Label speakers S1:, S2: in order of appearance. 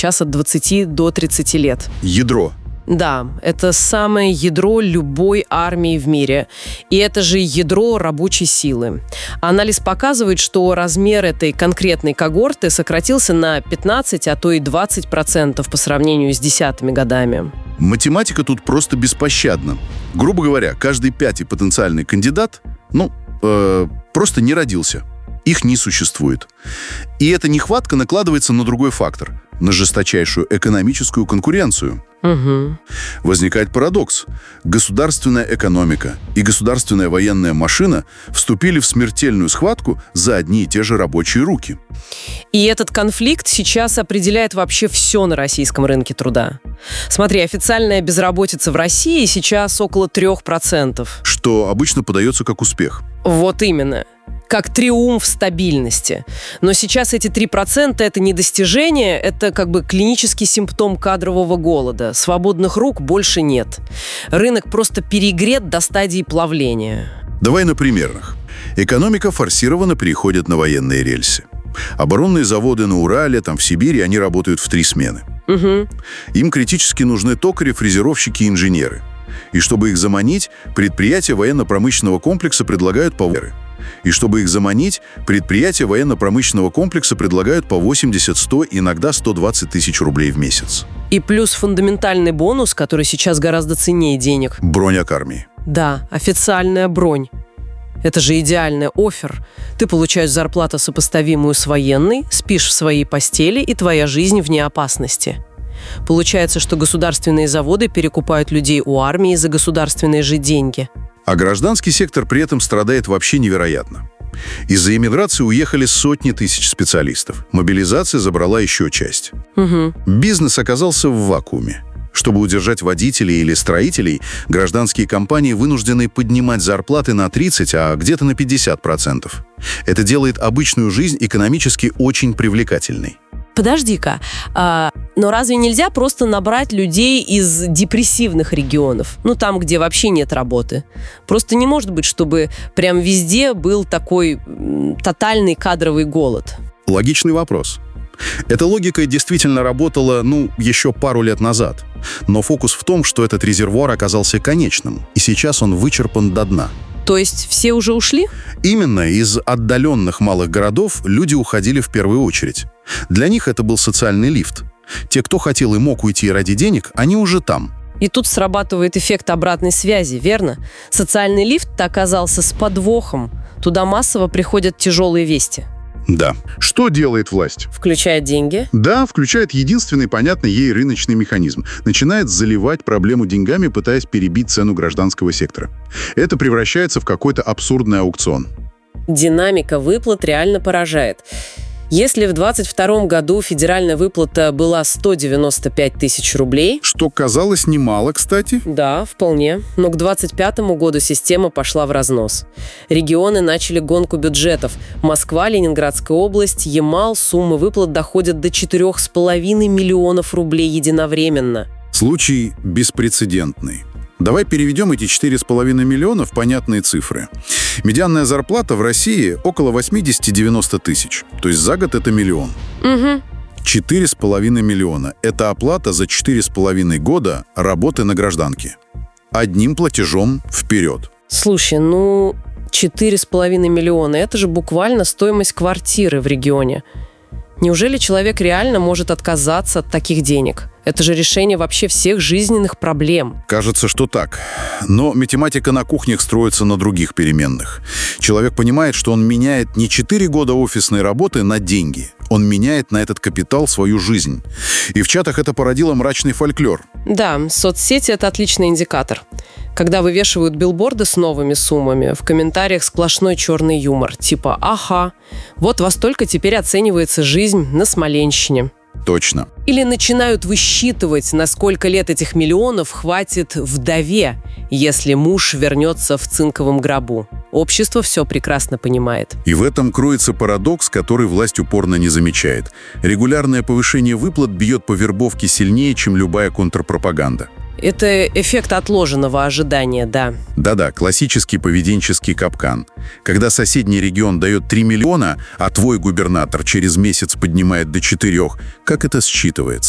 S1: сейчас от 20 до 30 лет.
S2: Ядро.
S1: Да, это самое ядро любой армии в мире. И это же ядро рабочей силы. Анализ показывает, что размер этой конкретной когорты сократился на 15, а то и 20% по сравнению с десятыми годами.
S2: Математика тут просто беспощадна. Грубо говоря, каждый пятый потенциальный кандидат, просто не родился. Их не существует. И эта нехватка накладывается на другой фактор – на жесточайшую экономическую конкуренцию.
S1: Угу.
S2: Возникает парадокс. Государственная экономика и государственная военная машина вступили в смертельную схватку за одни и те же рабочие руки.
S1: И этот конфликт сейчас определяет вообще все на российском рынке труда. Смотри, официальная безработица в России сейчас около 3%.
S2: Что обычно подается как успех.
S1: Вот именно. Как триумф стабильности. Но сейчас эти 3% — это не достижение, это как бы клинический симптом кадрового голода. Свободных рук больше нет. Рынок просто перегрет до стадии плавления.
S2: Давай на примерах. Экономика форсированно переходит на военные рельсы. Оборонные заводы на Урале, в Сибири, они работают в 3 смены.
S1: Угу.
S2: Им критически нужны токари, фрезеровщики и инженеры. И чтобы их заманить, предприятия военно-промышленного комплекса предлагают по 80, 100, иногда 120 тысяч рублей в месяц.
S1: И плюс фундаментальный бонус, который сейчас гораздо ценнее денег.
S2: Броня к армии.
S1: Да, официальная бронь. Это же идеальный оффер. Ты получаешь зарплату, сопоставимую с военной, спишь в своей постели, и твоя жизнь вне опасности. Получается, что государственные заводы перекупают людей у армии за государственные же деньги.
S2: А гражданский сектор при этом страдает вообще невероятно. Из-за эмиграции уехали сотни тысяч специалистов. Мобилизация забрала еще часть.
S1: Угу.
S2: Бизнес оказался в вакууме. Чтобы удержать водителей или строителей, гражданские компании вынуждены поднимать зарплаты на 30, а где-то на 50%. Это делает обычную жизнь экономически очень привлекательной.
S1: Подожди-ка, но разве нельзя просто набрать людей из депрессивных регионов? Там, где вообще нет работы. Просто не может быть, чтобы прям везде был такой тотальный кадровый голод.
S2: Логичный вопрос. Эта логика действительно работала, еще пару лет назад. Но фокус в том, что этот резервуар оказался конечным, и сейчас он вычерпан до дна.
S1: То есть все уже ушли?
S2: Именно из отдаленных малых городов люди уходили в первую очередь. Для них это был социальный лифт. Те, кто хотел и мог уйти ради денег, они уже там.
S1: И тут срабатывает эффект обратной связи, верно? Социальный лифт-то оказался с подвохом. Туда массово приходят тяжелые вести.
S2: Да. Что делает власть?
S1: Включает деньги?
S2: Да, включает единственный понятный ей рыночный механизм. Начинает заливать проблему деньгами, пытаясь перебить цену гражданского сектора. Это превращается в какой-то абсурдный аукцион.
S1: Динамика выплат реально поражает. Если в 2022 году федеральная выплата была 195 тысяч рублей...
S2: Что казалось немало, кстати.
S1: Да, вполне. Но к 2025 году система пошла в разнос. Регионы начали гонку бюджетов. Москва, Ленинградская область, Ямал, суммы выплат доходят до 4,5 миллионов рублей единовременно.
S2: Случай беспрецедентный. Давай переведем эти 4,5 миллиона в понятные цифры. Медианная зарплата в России около 80-90 тысяч. То есть за год это 1 миллион.
S1: Угу.
S2: 4,5 миллиона – это оплата за 4,5 года работы на гражданке. Одним платежом вперед.
S1: Слушай, 4,5 миллиона – это же буквально стоимость квартиры в регионе. Неужели человек реально может отказаться от таких денег? Это же решение вообще всех жизненных проблем.
S2: Кажется, что так. Но математика на кухнях строится на других переменных. Человек понимает, что он меняет не 4 года офисной работы на деньги. Он меняет на этот капитал свою жизнь. И в чатах это породило мрачный фольклор.
S1: Да, соцсети – это отличный индикатор. Когда вывешивают билборды с новыми суммами, в комментариях сплошной черный юмор. Типа «Ага, вот во столько теперь оценивается жизнь на Смоленщине».
S2: Точно.
S1: Или начинают высчитывать, на сколько лет этих миллионов хватит вдове, если муж вернется в цинковом гробу. Общество все прекрасно понимает.
S2: И в этом кроется парадокс, который власть упорно не замечает. Регулярное повышение выплат бьет по вербовке сильнее, чем любая контрпропаганда.
S1: Это эффект отложенного ожидания, да.
S2: Да-да, классический поведенческий капкан. Когда соседний регион дает 3 миллиона, а твой губернатор через месяц поднимает до 4, как это считывается?